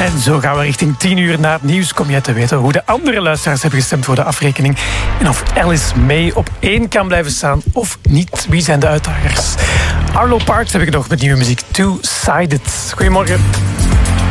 En zo gaan we richting 10 uur na het nieuws. Kom je te weten hoe de andere luisteraars hebben gestemd voor de afrekening. En of Alice May op 1 kan blijven staan of niet. Wie zijn de uitdagers? Arlo Parks heb ik nog met nieuwe muziek. Two-Sided. Goedemorgen.